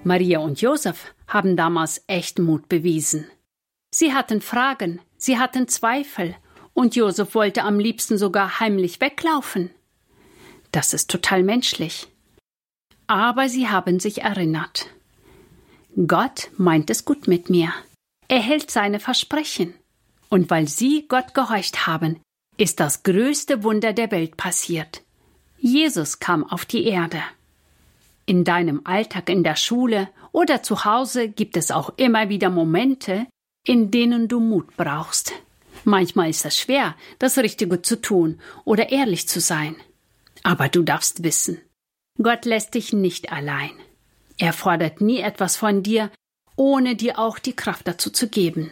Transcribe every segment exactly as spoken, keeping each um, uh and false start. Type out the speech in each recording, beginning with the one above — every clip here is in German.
Maria und Josef haben damals echt Mut bewiesen. Sie hatten Fragen, sie hatten Zweifel und Josef wollte am liebsten sogar heimlich weglaufen. Das ist total menschlich. Aber sie haben sich erinnert. Gott meint es gut mit mir. Er hält seine Versprechen. Und weil sie Gott gehorcht haben, ist das größte Wunder der Welt passiert. Jesus kam auf die Erde. In deinem Alltag in der Schule oder zu Hause gibt es auch immer wieder Momente, in denen du Mut brauchst. Manchmal ist es schwer, das Richtige zu tun oder ehrlich zu sein. Aber du darfst wissen, Gott lässt dich nicht allein. Er fordert nie etwas von dir, ohne dir auch die Kraft dazu zu geben.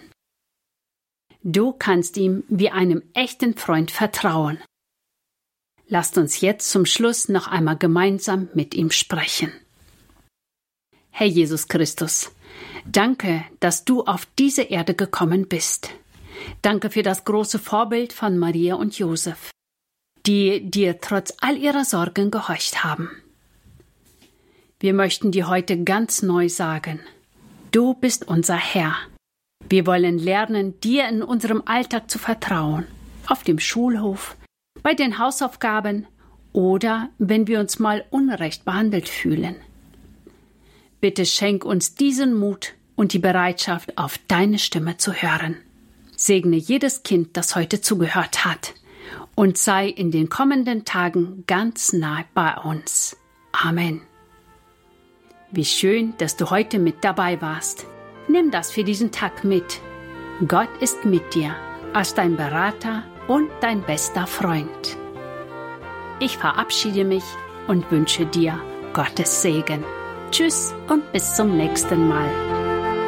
Du kannst ihm wie einem echten Freund vertrauen. Lasst uns jetzt zum Schluss noch einmal gemeinsam mit ihm sprechen. Herr Jesus Christus, danke, dass du auf diese Erde gekommen bist. Danke für das große Vorbild von Maria und Josef, die dir trotz all ihrer Sorgen gehorcht haben. Wir möchten dir heute ganz neu sagen, du bist unser Herr. Wir wollen lernen, dir in unserem Alltag zu vertrauen, auf dem Schulhof, bei den Hausaufgaben oder wenn wir uns mal unrecht behandelt fühlen. Bitte schenk uns diesen Mut und die Bereitschaft, auf deine Stimme zu hören. Segne jedes Kind, das heute zugehört hat, und sei in den kommenden Tagen ganz nah bei uns. Amen. Wie schön, dass du heute mit dabei warst. Nimm das für diesen Tag mit. Gott ist mit dir, als dein Berater und dein bester Freund. Ich verabschiede mich und wünsche dir Gottes Segen. Tschüss und bis zum nächsten Mal.